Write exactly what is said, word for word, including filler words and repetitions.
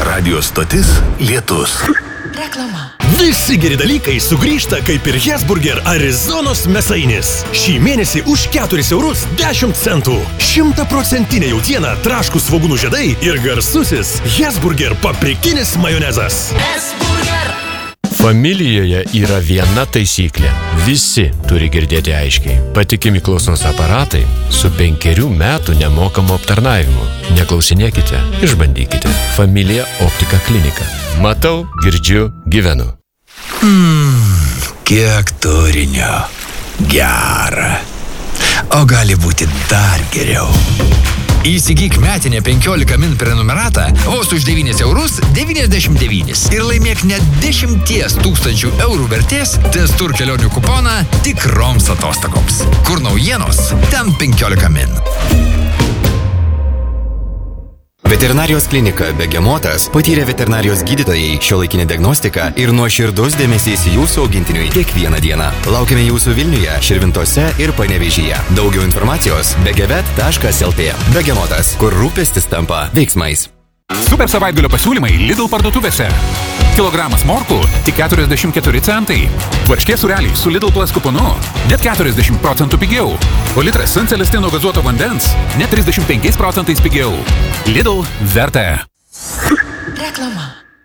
Radio stotis Lietus. Reklama. Visi geri dalykai sugrįžta kaip ir Hesburger Arizonos mėsainis. Šį mėnesį už keturis eurus dešimt centų. Šimtaprocentinė jautiena, traškūs svogūnų žiedai ir garsusis Hesburger paprikinis majonezas. Hesburger. Familijoje yra viena taisyklė. Visi turi girdėti aiškiai. Patikimi klausos aparatai su penkerių metų nemokamu aptarnavimu. Neklausinėkite, išbandykite. Familija Optika klinika. Matau, girdžiu, gyvenu. Mmm, kiek turinio. Gera. O gali būti dar geriau. Įsigyk metinę penkiolika min prenumeratą vos už devynis eurus devyniasdešimt devynis ir laimėk net dešimties tūkstančių eurų vertės Testur kelionių kuponą tikroms atostogoms. Kur naujienos, ten penkiolika min. Veterinarijos klinika Begemotas patyrė veterinarijos gydytojai, šiuolaikinė diagnostika ir nuoširdus dėmesys jūsų augintiniui kiekvieną dieną. Laukiame jūsų Vilniuje, Širvintose ir Panevėžyje. Daugiau informacijos begevet taškas lt. Begemotas, kur rūpestis tampa veiksmais. Super savaitgalio pasiūlymai Lidl parduotuvėse. Kilogramas morkų tik keturiasdešimt keturi centai. Varškės sūreliai su Lidl Plus kuponu net keturiasdešimt procentų pigiau. O litras San Celestino gazuoto vandens net trisdešimt penkiais procentais pigiau. Lidl verta. Reklama.